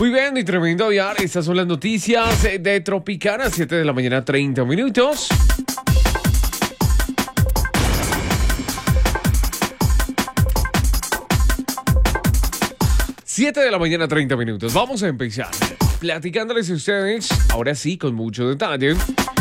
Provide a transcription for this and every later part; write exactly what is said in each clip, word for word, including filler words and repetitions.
Muy bien, y tremendo aviar. Estas son las noticias de Tropicana, siete de la mañana, treinta minutos. siete de la mañana, treinta minutos. Vamos a empezar platicándoles a ustedes, ahora sí, con mucho detalle,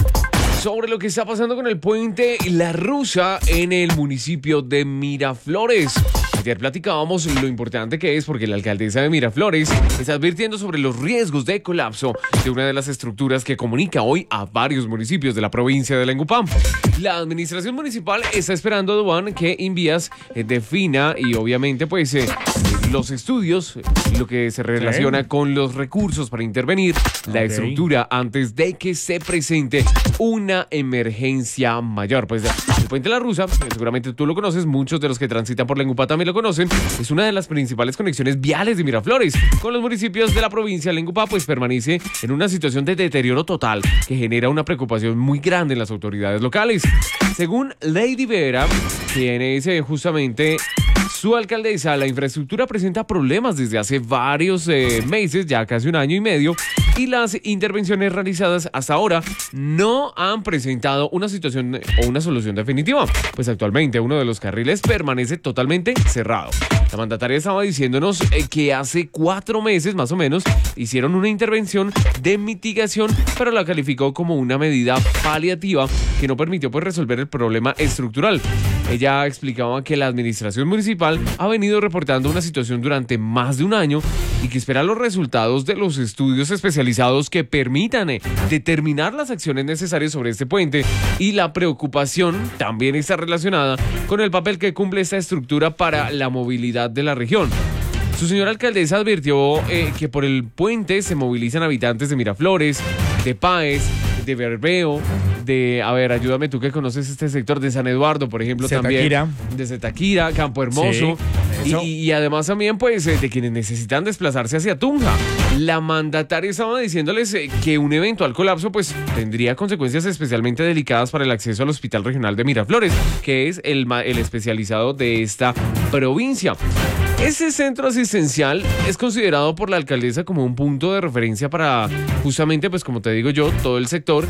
sobre lo que está pasando con el puente La Rusa en el municipio de Miraflores. Ayer platicábamos lo importante que es porque la alcaldesa de Miraflores está advirtiendo sobre los riesgos de colapso de una de las estructuras que comunica hoy a varios municipios de la provincia de Valledupar. La administración municipal está esperando, Duan, que Invías eh, defina y obviamente pues eh, los estudios, lo que se relaciona con los recursos para intervenir la Okay. estructura antes de que se presente una emergencia mayor. Pues el puente La Rusa, seguramente tú lo conoces, muchos de los que transitan por Valledupar también lo conocen, es una de las principales conexiones viales de Miraflores con los municipios de la provincia de Valledupar, pues permanece en una situación de deterioro total que genera una preocupación muy grande en las autoridades locales. Según Lady Vera, quien es eh, justamente su alcaldesa, la infraestructura presenta problemas desde hace varios eh, meses, ya casi un año y medio, y las intervenciones realizadas hasta ahora no han presentado una situación o una solución definitiva, pues actualmente uno de los carriles permanece totalmente cerrado. La mandataria estaba diciéndonos eh, que hace cuatro meses más o menos hicieron una intervención de mitigación, pero la calificó como una medida paliativa que no permitió pues resolver el problema estructural. Ella explicaba que la administración municipal ha venido reportando una situación durante más de un año y que espera los resultados de los estudios especializados que permitan eh, determinar las acciones necesarias sobre este puente, y la preocupación también está relacionada con el papel que cumple esta estructura para la movilidad de la región. Su señora alcaldesa advirtió eh, que por el puente se movilizan habitantes de Miraflores, de Páez, de Bermeo, de, a ver, ayúdame tú que conoces este sector, de San Eduardo, por ejemplo, Zetaquira. también. De Zetaquira, Campo Hermoso. Sí, y, y además también, pues, eh, de quienes necesitan desplazarse hacia Tunja. La mandataria estaba diciéndoles eh, que un eventual colapso, pues, tendría consecuencias especialmente delicadas para el acceso al Hospital Regional de Miraflores, que es el, el especializado de esta provincia. Ese centro asistencial es considerado por la alcaldesa como un punto de referencia para justamente, pues como te digo yo, todo el sector